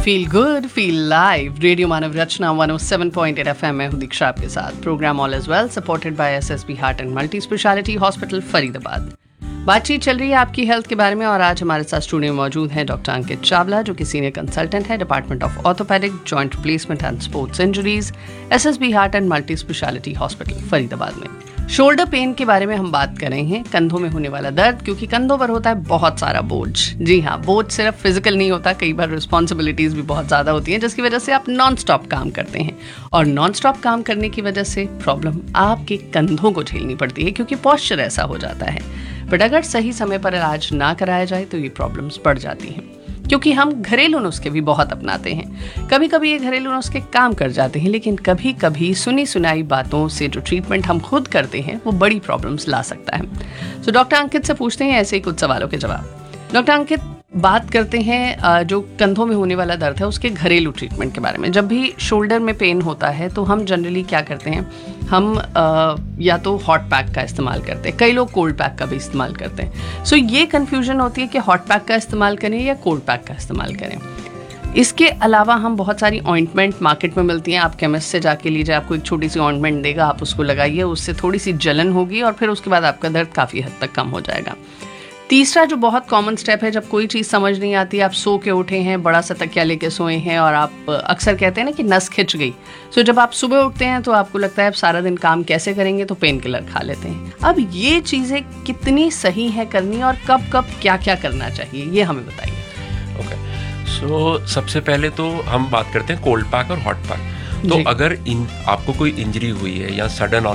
Feel good feel live radio मानव रचना 107.8 FM में हूं दीक्षा आपके साथ। Program all is well supported by SSB heart and multi speciality hospital Faridabad. बातचीत चल रही है आपकी हेल्थ के बारे में और आज हमारे साथ स्टूडियो में मौजूद हैं डॉक्टर अंकित चावला, जो कि सीनियर कंसल्टेंट है department of orthopaedic joint replacement and sports injuries, SSB heart and multi speciality hospital Faridabad में। शोल्डर पेन के बारे में हम बात कर रहे हैं, कंधों में होने वाला दर्द, क्योंकि कंधों पर होता है बहुत सारा बोझ। जी हाँ, बोझ सिर्फ फिजिकल नहीं होता, कई बार रिस्पॉन्सिबिलिटीज भी बहुत ज़्यादा होती हैं, जिसकी वजह से आप नॉन स्टॉप काम करते हैं और नॉन स्टॉप काम करने की वजह से प्रॉब्लम आपके कंधों को झेलनी पड़ती है, क्योंकि पॉस्चर ऐसा हो जाता है। बट अगर सही समय पर इलाज ना कराया जाए तो ये प्रॉब्लम्स बढ़ जाती हैं, क्योंकि हम घरेलू नुस्खे भी बहुत अपनाते हैं। कभी कभी ये घरेलू नुस्खे काम कर जाते हैं, लेकिन कभी कभी सुनी सुनाई बातों से जो ट्रीटमेंट हम खुद करते हैं वो बड़ी प्रॉब्लम्स ला सकता है। तो डॉक्टर अंकित से पूछते हैं ऐसे ही कुछ सवालों के जवाब। डॉक्टर अंकित, बात करते हैं जो कंधों में होने वाला दर्द है उसके घरेलू ट्रीटमेंट के बारे में। जब भी शोल्डर में पेन होता है तो हम जनरली क्या करते हैं, हम या तो हॉट पैक का इस्तेमाल करते हैं, कई लोग कोल्ड पैक का भी इस्तेमाल करते हैं। सो ये कन्फ्यूजन होती है कि हॉट पैक का इस्तेमाल करें या कोल्ड पैक का इस्तेमाल करें। इसके अलावा हम बहुत सारी ऑइंटमेंट मार्केट में मिलती हैं, आप केमिस्ट से जाके लीजिए, आपको एक छोटी सी ऑइंटमेंट देगा, आप उसको लगाइए, उससे थोड़ी सी जलन होगी और फिर उसके बाद आपका दर्द काफ़ी हद तक कम हो जाएगा। तीसरा जो बहुत कॉमन स्टेप है, जब कोई चीज़ समझ नहीं आती, आप सो के उठे हैं, बड़ा सा तकिया लेके सोए हैं और आप अक्सर कहते हैं ना कि नस खिंच गई। सो जब आप सुबह उठते हैं तो आपको लगता है अब सारा दिन काम कैसे करेंगे, तो पेन किलर खा लेते हैं। अब ये चीज़ें कितनी सही है करनी और कब कब क्या क्या करना चाहिए, ये हमें बताइए। ओके, सो सबसे पहले तो हम बात करते हैं कोल्ड पैक और हॉट पैक। तो अगर आपको कोई इंजरी हुई है या सडन